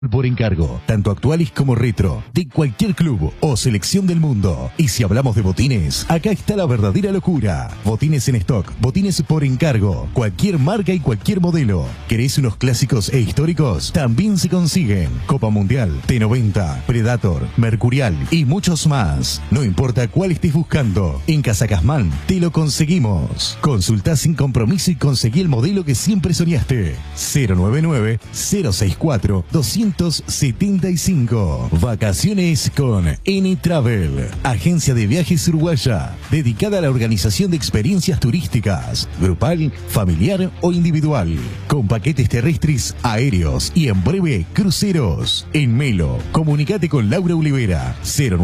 Por encargo, tanto actuales como retro, de cualquier club o selección del mundo. Y si hablamos de botines, acá está la verdadera locura. Botines en stock, botines por encargo, cualquier marca y cualquier modelo. ¿Querés unos clásicos e históricos? También se consiguen. Copa Mundial, T90, Predator, Mercurial y muchos más. No importa cuál estés buscando, en Casacasmán te lo conseguimos. Consultá sin compromiso y conseguí el modelo que siempre soñaste. 099-064-275. Vacaciones con N-Travel, agencia de viajes uruguaya, dedicada a la organización de experiencias turísticas, grupal, familiar o individual, con paquetes terrestres, aéreos y en breve cruceros. En Melo, comunicate con Laura Olivera,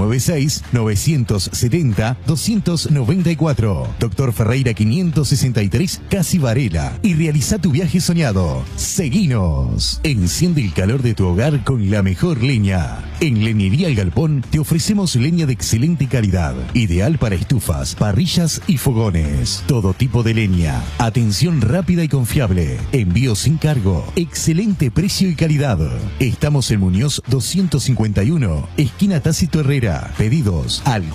096-970-294, Doctor Ferreira 563, Casi Varela, y realiza tu viaje soñado. Seguinos. Enciende el calor de tu hogar con la mejor leña. En Leñería El Galpón te ofrecemos leña de excelente calidad, ideal para estufas, parrillas y fogones. Todo tipo de leña, atención rápida y confiable, envío sin cargo, excelente precio y calidad. Estamos en Muñoz 251, esquina Tácito Herrera. Pedidos al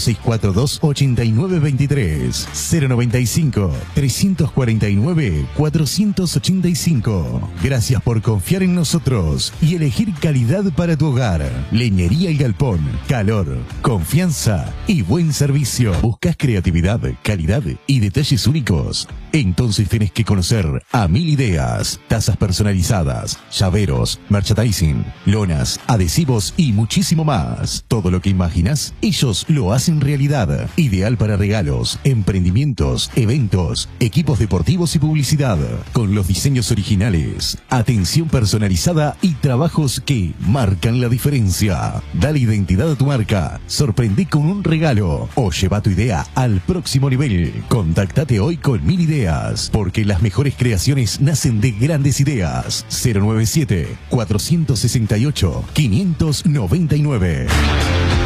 4642-8923, 095-349-485. Gracias por confiar en nosotros y elegir calidad para tu hogar. Leñería El Galpón. Calor, confianza y buen servicio. ¿Buscas creatividad, calidad y detalles únicos? Entonces tenés que conocer a Mil Ideas. Tazas personalizadas, llaveros, merchandising, lonas, adhesivos y muchísimo más. Todo lo que imaginas, ellos lo hacen realidad. Ideal para regalos, emprendimientos, eventos, equipos deportivos y publicidad. Con los diseños originales, atención personalizada y trabajos que marcan la diferencia. Dale identidad a tu marca, sorprendí con un regalo o lleva tu idea al próximo nivel. Contactate hoy con Mil Ideas, porque las mejores creaciones nacen de grandes ideas. 097-468-599.